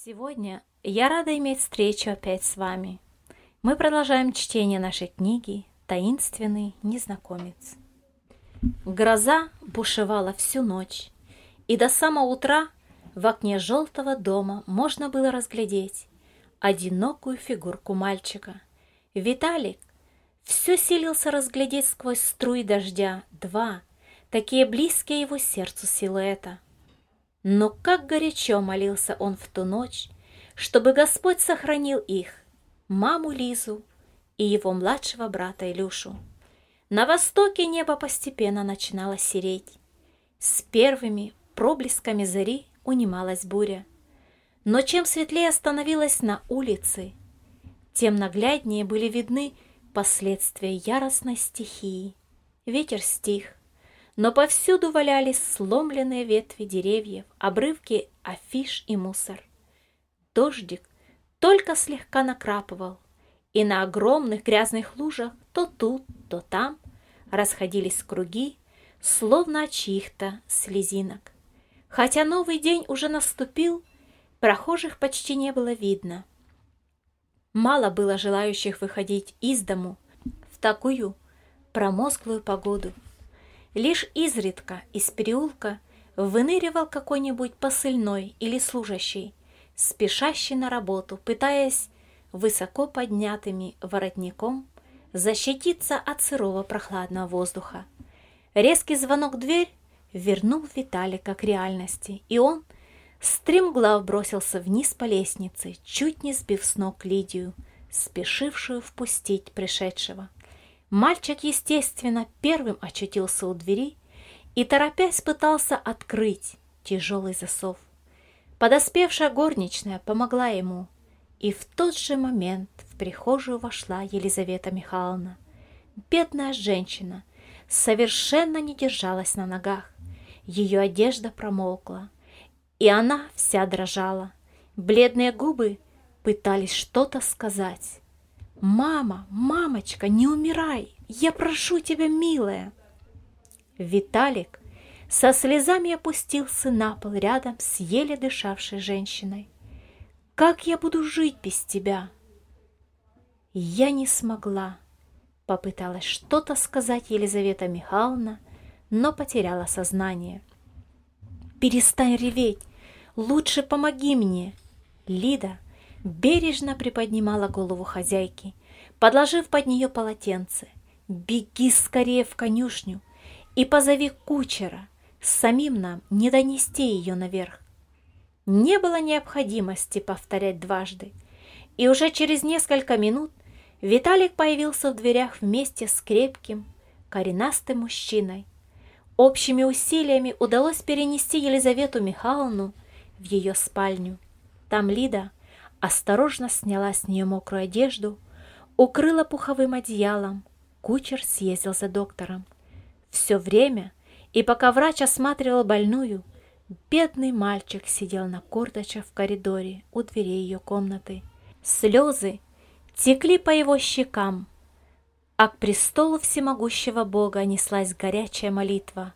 Сегодня я рада иметь встречу опять с вами. Мы продолжаем чтение нашей книги «Таинственный незнакомец». Гроза бушевала всю ночь, и до самого утра в окне желтого дома можно было разглядеть одинокую фигурку мальчика. Виталик все силился разглядеть сквозь струи дождя два, такие близкие его сердцу силуэта. Но как горячо молился он в ту ночь, чтобы Господь сохранил их, маму Лизу и его младшего брата Илюшу. На востоке небо постепенно начинало сереть. С первыми проблесками зари унималась буря. Но чем светлее становилось на улице, тем нагляднее были видны последствия яростной стихии. Ветер стих, но повсюду валялись сломленные ветви деревьев, обрывки афиш и мусор. Дождик только слегка накрапывал, и на огромных грязных лужах то тут, то там расходились круги, словно от чьих-то слезинок. Хотя новый день уже наступил, прохожих почти не было видно. Мало было желающих выходить из дому в такую промозглую погоду. Лишь изредка из переулка выныривал какой-нибудь посыльной или служащий, спешащий на работу, пытаясь высоко поднятыми воротником защититься от сырого прохладного воздуха. Резкий звонок в дверь вернул Виталика к реальности, и он стремглав бросился вниз по лестнице, чуть не сбив с ног Лидию, спешившую впустить пришедшего. Мальчик, естественно, первым очутился у двери и, торопясь, пытался открыть тяжелый засов. Подоспевшая горничная помогла ему, и в тот же момент в прихожую вошла Елизавета Михайловна. Бедная женщина совершенно не держалась на ногах, ее одежда промокла, и она вся дрожала. Бледные губы пытались что-то сказать. «Мама, мамочка, не умирай! Я прошу тебя, милая!» Виталик со слезами опустился на пол рядом с еле дышавшей женщиной. «Как я буду жить без тебя?» «Я не смогла», — попыталась что-то сказать Елизавета Михайловна, но потеряла сознание. «Перестань реветь! Лучше помоги мне!» Лида бережно приподнимала голову хозяйки, подложив под нее полотенце. «Беги скорее в конюшню и позови кучера, самим нам не донести ее наверх». Не было необходимости повторять дважды, и уже через несколько минут Виталик появился в дверях вместе с крепким, коренастым мужчиной. Общими усилиями удалось перенести Елизавету Михайловну в ее спальню. Там Лида осторожно сняла с нее мокрую одежду, укрыла пуховым одеялом. Кучер съездил за доктором. Все время, и пока врач осматривал больную, бедный мальчик сидел на корточках в коридоре у двери ее комнаты. Слезы текли по его щекам, а к престолу всемогущего Бога неслась горячая молитва.